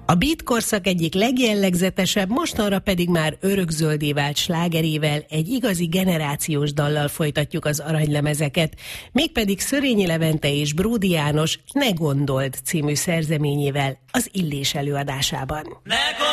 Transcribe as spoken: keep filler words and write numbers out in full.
A beat korszak egyik legjellegzetesebb, mostanra pedig már örökzöldé vált slágerével, egy igazi generációs dallal folytatjuk az aranylemezeket, mégpedig Szörényi Levente és Bródi János Ne gondold című szerzeményével az Illés előadásában. Ne